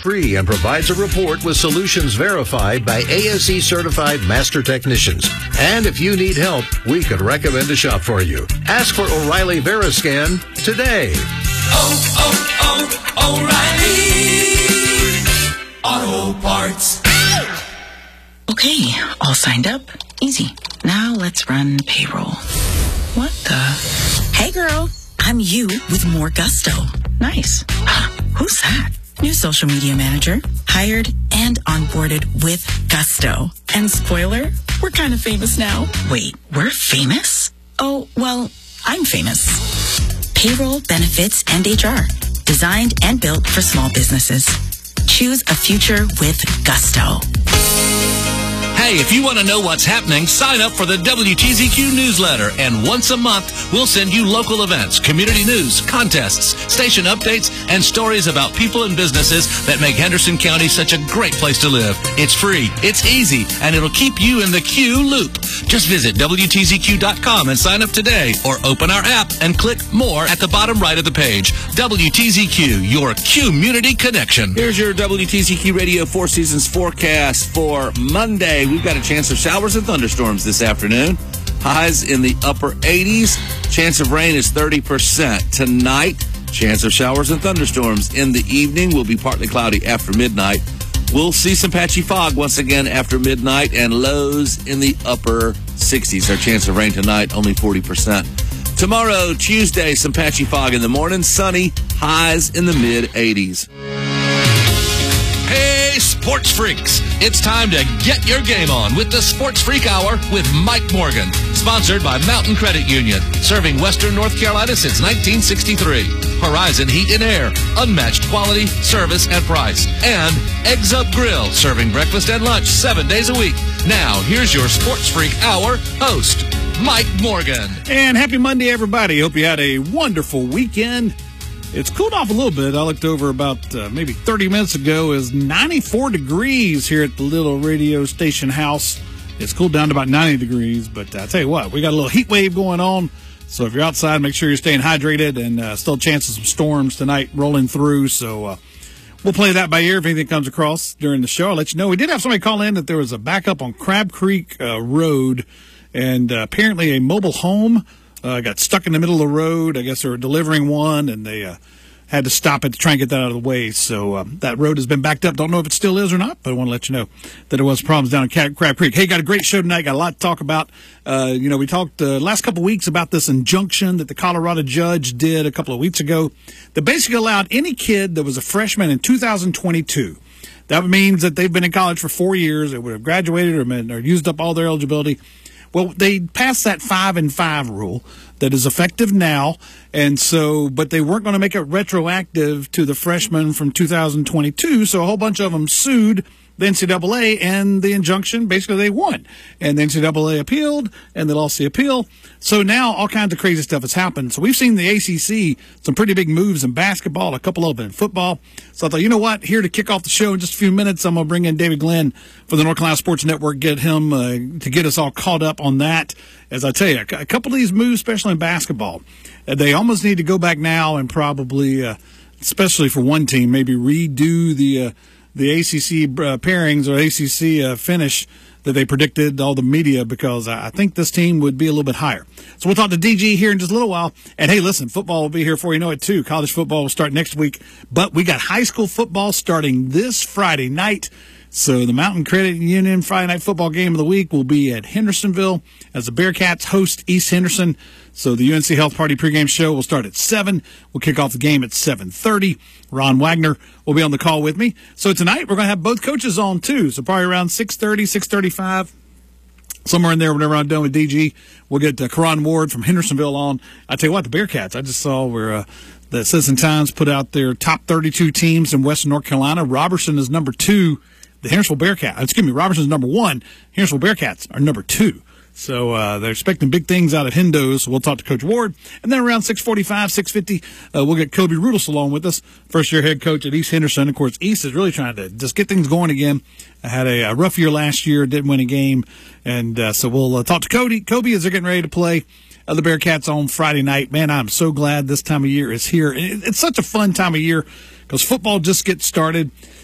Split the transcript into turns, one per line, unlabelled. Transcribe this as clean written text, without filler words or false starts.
free and provides a report with solutions verified by ASE certified master technicians. And if you need help, we could recommend a shop for you. Ask for O'Reilly Veriscan today.
O'Reilly Auto Parts.
Okay, all signed up. Easy. Now let's run payroll. What the? Hey girl, I'm you with more gusto. Nice. Who's that? New social media manager. Hired and onboarded with gusto. And spoiler, we're kind of famous now. Wait, we're famous? Oh, well, I'm famous. Payroll, benefits, and HR. Designed and built for small businesses. Choose a future with gusto.
Hey, if you want to know what's happening, sign up for the WTZQ newsletter. And once a month, we'll send you local events, community news, contests, station updates, and stories about people and businesses that make Henderson County such a great place to live. It's free, it's easy, and it'll keep you in the Q loop. Just visit WTZQ.com and sign up today, or open our app and click More at the bottom right of the page. WTZQ, your community connection.
Here's your WTZQ Radio Four Seasons forecast for Monday. We've got a chance of showers and thunderstorms this afternoon. Highs in the upper 80s. Chance of rain is 30%. Tonight, chance of showers and thunderstorms in the evening. Will be partly cloudy after midnight. We'll see some patchy fog once again after midnight, and lows in the upper 60s. Our chance of rain tonight, only 40%. Tomorrow, Tuesday, some patchy fog in the morning. Sunny, highs in the mid-80s.
Hey, sports freaks. It's time to get your game on with the Sports Freak Hour with Mike Morgan. Sponsored by Mountain Credit Union, serving Western North Carolina since 1963. Horizon Heat and Air, unmatched quality, service, and price. And Eggs Up Grill, serving breakfast and lunch 7 days a week. Now, here's your Sports Freak Hour host, Mike Morgan.
And happy Monday, everybody. Hope you had a wonderful weekend. It's cooled off a little bit. I looked over about maybe 30 minutes ago. It was 94 degrees here at the little radio station house. It's cooled down to about 90 degrees, but I tell you what, we got a little heat wave going on. So if you're outside, make sure you're staying hydrated, and still a chance of some storms tonight rolling through. So we'll play that by ear if anything comes across during the show. I'll let you know. We did have somebody call in that there was a backup on Crab Creek Road, and apparently a mobile home got stuck in the middle of the road. I guess they were delivering one, and they had to stop it to try and get that out of the way. So that road has been backed up. Don't know if it still is or not, but I want to let you know that there was problems down in Crab Creek. Hey, got a great show tonight. Got a lot to talk about. We talked last couple of weeks about this injunction that the Colorado judge did a couple of weeks ago that basically allowed any kid that was a freshman in 2022. That means that they've been in college for 4 years. They would have graduated or used up all their eligibility. Well, they passed that 5 and 5 rule that is effective now, and so, but they weren't going to make it retroactive to the freshmen from 2022, so a whole bunch of them sued the NCAA, and the injunction, basically they won. And the NCAA appealed, and they lost the appeal. So now all kinds of crazy stuff has happened. So we've seen the ACC, some pretty big moves in basketball, a couple of them in football. So I thought, you know what, here to kick off the show in just a few minutes, I'm going to bring in David Glenn for the North Carolina Sports Network, get him to get us all caught up on that. As I tell you, a couple of these moves, especially in basketball, they almost need to go back now and probably, especially for one team, maybe redo the ACC pairings or ACC finish that they predicted, all the media, because I think this team would be a little bit higher. So we'll talk to DG here in just a little while. And, hey, listen, football will be here before you know it, too. College football will start next week. But we got high school football starting this Friday night. So the Mountain Credit Union Friday night football game of the week will be at Hendersonville as the Bearcats host East Henderson. So the UNC Health Party pregame show will start at 7. We'll kick off the game at 7:30. Ron Wagner will be on the call with me. So tonight we're going to have both coaches on, too. So probably around 6:30, 6:35, somewhere in there whenever I'm done with DG. We'll get Karan Ward from Hendersonville on. I tell you what, the Bearcats, I just saw where the Citizen Times put out their top 32 teams in Western North Carolina. Robertson is number 2. The Hendersonville Bearcats, Robertson's number 1. Hendersonville Bearcats are number 2. So they're expecting big things out of Hendo. So we'll talk to Coach Ward. And then around 6:45, 6:50, we'll get Kobe Rudels along with us, first-year head coach at East Henderson. Of course, East is really trying to just get things going again. I had a rough year last year, didn't win a game. And so we'll talk to Kobe as they're getting ready to play the Bearcats on Friday night. Man, I'm so glad this time of year is here. It's such a fun time of year because football just gets started.